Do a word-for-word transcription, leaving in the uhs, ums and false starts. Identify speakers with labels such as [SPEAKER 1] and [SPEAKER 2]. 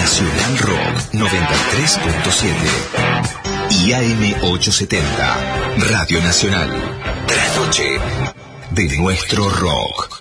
[SPEAKER 1] Nacional Rock noventa y tres punto siete y A M ochocientos setenta, Radio Nacional. Trasnoche de nuestro rock.